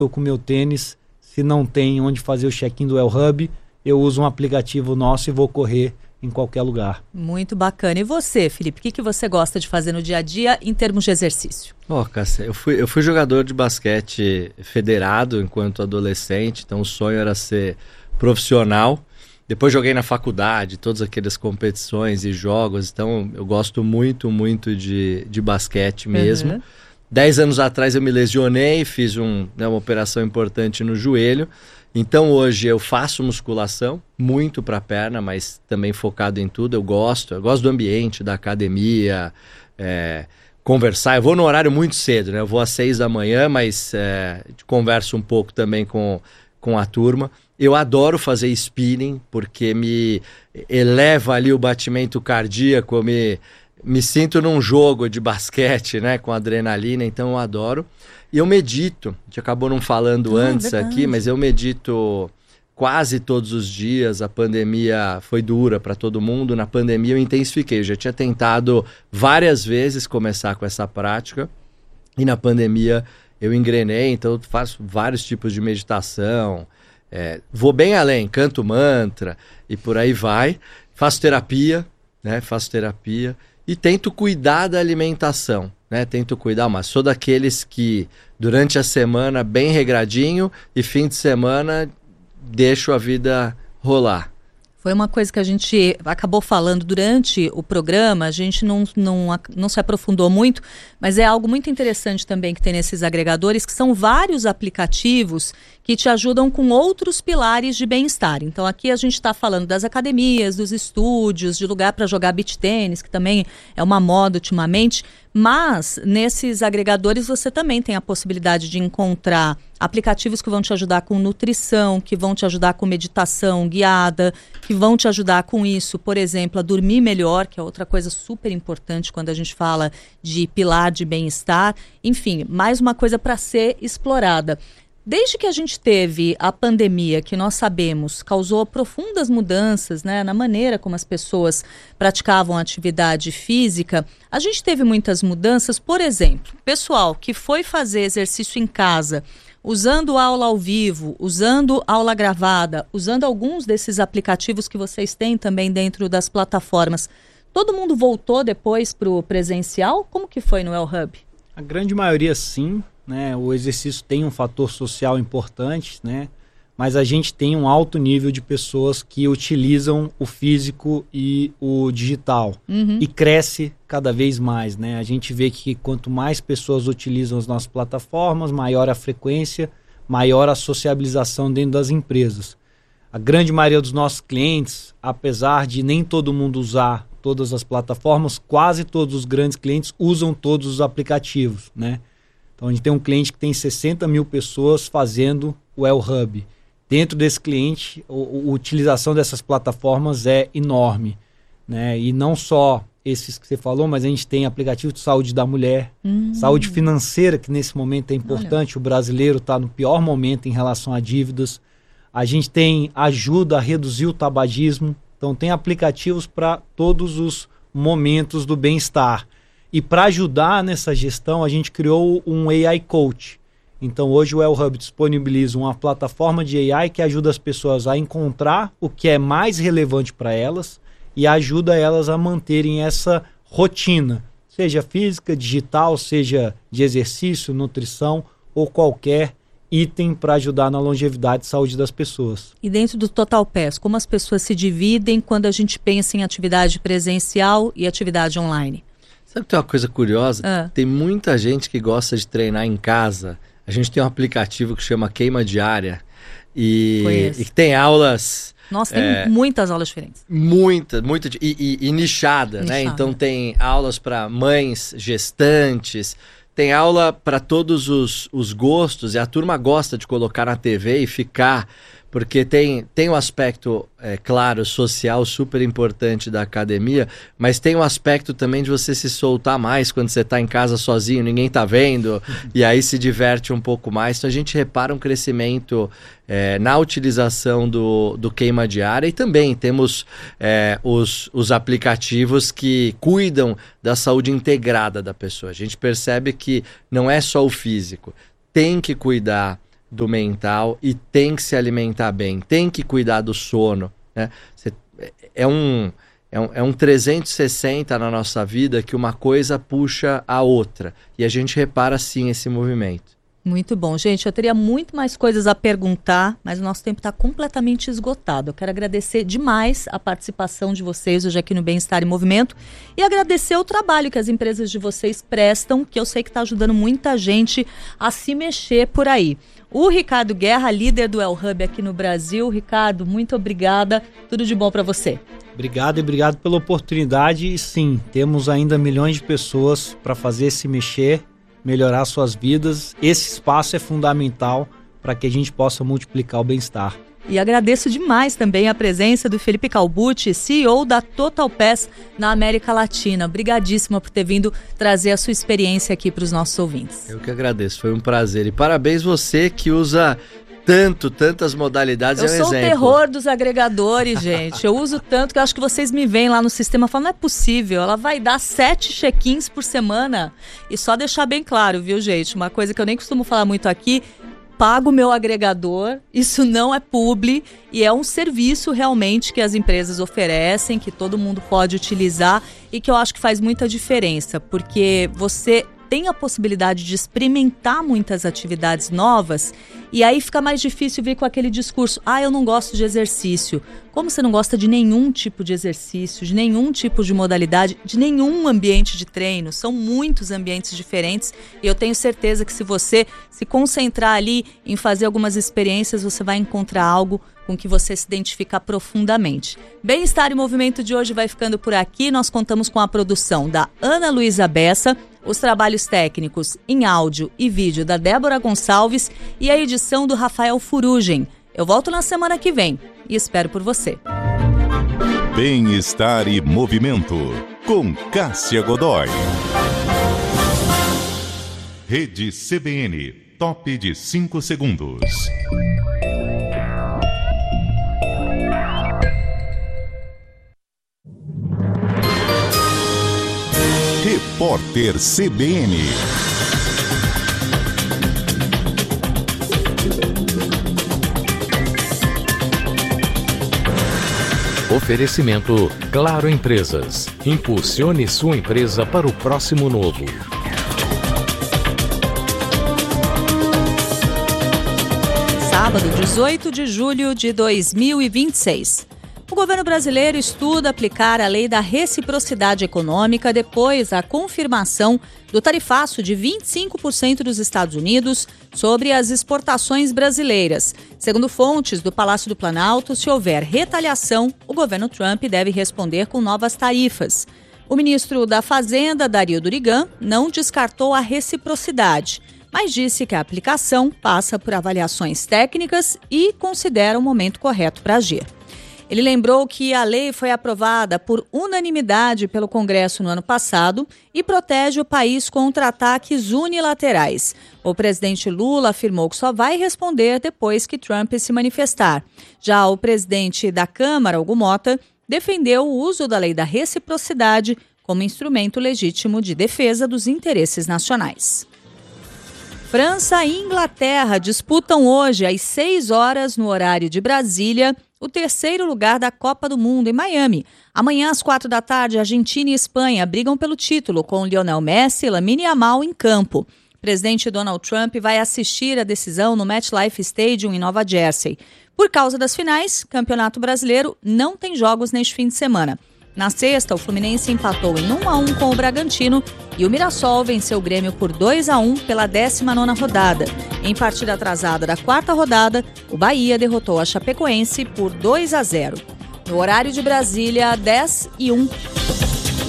estou com o meu tênis, se não tem onde fazer o check-in do Wellhub, eu uso um aplicativo nosso e vou correr em qualquer lugar. Muito bacana. E você, Felipe, o que você gosta de fazer no dia a dia em termos de exercício? Cássia, eu fui jogador de basquete federado enquanto adolescente, então o sonho era ser profissional. Depois joguei na faculdade, todas aquelas competições e jogos, então eu gosto muito, muito de basquete mesmo. 10 anos atrás eu me lesionei, fiz uma operação importante no joelho. Então hoje eu faço musculação, muito para a perna, mas também focado em tudo. Eu gosto do ambiente, da academia, conversar. Eu vou no horário muito cedo, né? Eu vou às 6 da manhã, mas converso um pouco também com a turma. Eu adoro fazer spinning, porque me eleva ali o batimento cardíaco, eu me sinto num jogo de basquete, né? Com adrenalina, então eu adoro. E eu medito, a gente acabou não falando antes aqui, mas eu medito quase todos os dias. A pandemia foi dura para todo mundo, na pandemia eu intensifiquei. Eu já tinha tentado várias vezes começar com essa prática e na pandemia eu engrenei, então eu faço vários tipos de meditação, vou bem além, canto mantra e por aí vai. Faço terapia e tento cuidar da alimentação. Tento cuidar, mas sou daqueles que durante a semana bem regradinho e fim de semana deixo a vida rolar. Foi uma coisa que a gente acabou falando durante o programa, a gente não se aprofundou muito, mas é algo muito interessante também que tem nesses agregadores, que são vários aplicativos que te ajudam com outros pilares de bem-estar. Então aqui a gente está falando das academias, dos estúdios, de lugar para jogar beach tênis, que também é uma moda ultimamente, mas nesses agregadores você também tem a possibilidade de encontrar aplicativos que vão te ajudar com nutrição, que vão te ajudar com meditação guiada, que vão te ajudar com isso, por exemplo, a dormir melhor, que é outra coisa super importante quando a gente fala de pilar de bem-estar. Enfim, mais uma coisa para ser explorada. Desde que a gente teve a pandemia, que nós sabemos, causou profundas mudanças, né, na maneira como as pessoas praticavam atividade física, a gente teve muitas mudanças. Por exemplo, pessoal que foi fazer exercício em casa, usando aula ao vivo, usando aula gravada, usando alguns desses aplicativos que vocês têm também dentro das plataformas, todo mundo voltou depois para o presencial? Como que foi no Wellhub? A grande maioria sim. O exercício tem um fator social importante, né? Mas a gente tem um alto nível de pessoas que utilizam o físico e o digital e cresce cada vez mais, né? A gente vê que quanto mais pessoas utilizam as nossas plataformas, maior a frequência, maior a sociabilização dentro das empresas. A grande maioria dos nossos clientes, apesar de nem todo mundo usar todas as plataformas, quase todos os grandes clientes usam todos os aplicativos, né? Então a gente tem um cliente que tem 60 mil pessoas fazendo o Wellhub. Dentro desse cliente, a utilização dessas plataformas é enorme, né? E não só esses que você falou, mas a gente tem aplicativo de saúde da mulher, saúde financeira, que nesse momento é importante. Olha. O brasileiro está no pior momento em relação a dívidas. A gente tem ajuda a reduzir o tabagismo. Então tem aplicativos para todos os momentos do bem-estar. E para ajudar nessa gestão, a gente criou um AI Coach. Então hoje o Wellhub disponibiliza uma plataforma de AI que ajuda as pessoas a encontrar o que é mais relevante para elas e ajuda elas a manterem essa rotina, seja física, digital, seja de exercício, nutrição ou qualquer item para ajudar na longevidade e saúde das pessoas. E dentro do Total Pass, como as pessoas se dividem quando a gente pensa em atividade presencial e atividade online? Sabe que tem uma coisa curiosa? Tem muita gente que gosta de treinar em casa. A gente tem um aplicativo que chama Queima Diária e que tem aulas... Nossa, tem muitas aulas diferentes. Muita e nichada, né? Então tem aulas para mães, gestantes, tem aula para todos os gostos, e a turma gosta de colocar na TV e ficar, porque tem um aspecto, claro, social super importante da academia, mas tem um aspecto também de você se soltar mais quando você está em casa sozinho, ninguém está vendo, e aí se diverte um pouco mais. Então a gente repara um crescimento na utilização do Queima Diária, e também temos os aplicativos que cuidam da saúde integrada da pessoa. A gente percebe que não é só o físico, tem que cuidar do mental e tem que se alimentar bem, tem que cuidar do sono, né? É um 360 na nossa vida que uma coisa puxa a outra. E a gente repara sim esse movimento. Muito bom. Gente, eu teria muito mais coisas a perguntar, mas o nosso tempo está completamente esgotado. Eu quero agradecer demais a participação de vocês hoje aqui no Bem-Estar em Movimento e agradecer o trabalho que as empresas de vocês prestam, que eu sei que está ajudando muita gente a se mexer por aí. O Ricardo Guerra, líder do El-Hub aqui no Brasil. Ricardo, muito obrigada. Tudo de bom para você. Obrigado e obrigado pela oportunidade. E sim, temos ainda milhões de pessoas para fazer se mexer, melhorar suas vidas. Esse espaço é fundamental para que a gente possa multiplicar o bem-estar. E agradeço demais também a presença do Felipe Calbucci, CEO da Total Pass na América Latina. Obrigadíssima por ter vindo trazer a sua experiência aqui para os nossos ouvintes. Eu que agradeço, foi um prazer. E parabéns você que usa tantas modalidades. Eu sou o terror dos agregadores, gente. Eu uso tanto que eu acho que vocês me veem lá no sistema e falam, não é possível, ela vai dar 7 check-ins por semana. E só deixar bem claro, viu, gente? Uma coisa que eu nem costumo falar muito aqui, pago o meu agregador, isso não é publi e é um serviço realmente que as empresas oferecem, que todo mundo pode utilizar e que eu acho que faz muita diferença, porque você tem a possibilidade de experimentar muitas atividades novas e aí fica mais difícil vir com aquele discurso, eu não gosto de exercício. Como você não gosta de nenhum tipo de exercício, de nenhum tipo de modalidade, de nenhum ambiente de treino, são muitos ambientes diferentes e eu tenho certeza que se você se concentrar ali em fazer algumas experiências, você vai encontrar algo com que você se identifica profundamente. Bem-Estar em Movimento de hoje vai ficando por aqui. Nós contamos com a produção da Ana Luísa Bessa, os trabalhos técnicos em áudio e vídeo da Débora Gonçalves e a edição do Rafael Furugem. Eu volto na semana que vem e espero por você. Bem-Estar e Movimento, com Cássia Godoy. Rede CBN, top de 5 segundos. Repórter CBN. Oferecimento Claro Empresas. Impulsione sua empresa para o próximo novo. Sábado, 18 de julho de 2026. O governo brasileiro estuda aplicar a lei da reciprocidade econômica depois da confirmação do tarifaço de 25% dos Estados Unidos sobre as exportações brasileiras. Segundo fontes do Palácio do Planalto, se houver retaliação, o governo Trump deve responder com novas tarifas. O ministro da Fazenda, Dario Durigan, não descartou a reciprocidade, mas disse que a aplicação passa por avaliações técnicas e considera o momento correto para agir. Ele lembrou que a lei foi aprovada por unanimidade pelo Congresso no ano passado e protege o país contra ataques unilaterais. O presidente Lula afirmou que só vai responder depois que Trump se manifestar. Já o presidente da Câmara, Hugo Mota, defendeu o uso da lei da reciprocidade como instrumento legítimo de defesa dos interesses nacionais. França e Inglaterra disputam hoje, às 6 horas no horário de Brasília, o terceiro lugar da Copa do Mundo em Miami. Amanhã, às 4 da tarde, Argentina e Espanha brigam pelo título, com Lionel Messi e Lamine Yamal em campo. O presidente Donald Trump vai assistir a decisão no MetLife Stadium, em Nova Jersey. Por causa das finais, Campeonato Brasileiro não tem jogos neste fim de semana. Na sexta, o Fluminense empatou em 1-1 com o Bragantino e o Mirassol venceu o Grêmio por 2-1 pela 19ª rodada. Em partida atrasada da 4ª rodada, o Bahia derrotou a Chapecoense por 2-0. No horário de Brasília, 10:01.